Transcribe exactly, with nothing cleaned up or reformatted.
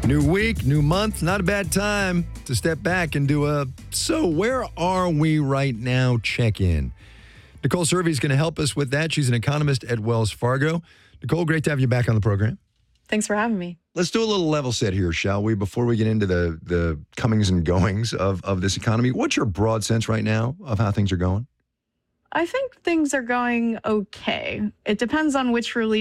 New week, new month, not a bad time to step back and do a so where are we right now check-in. Nicole Cervi is going to help us with that. She's an economist at Wells Fargo. Nicole, great to have you back on the program. Thanks for having me. Let's do a little level set here, shall we, before we get into the the comings and goings of, of this economy. What's your broad sense right now of how things are going? I think things are going okay. It depends on which release